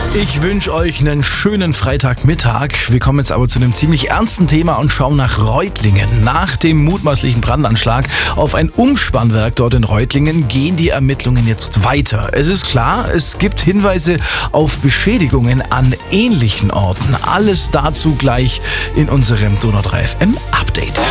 Ich wünsche euch einen schönen Freitagmittag. Wir kommen jetzt aber zu einem ziemlich ernsten Thema und schauen nach Reutlingen. Nach dem mutmaßlichen Brandanschlag auf ein Umspannwerk dort in Reutlingen gehen die Ermittlungen jetzt weiter. Es ist klar, es gibt Hinweise auf Beschädigungen an ähnlichen Orten. Alles dazu gleich in unserem Donau 3 FM Update.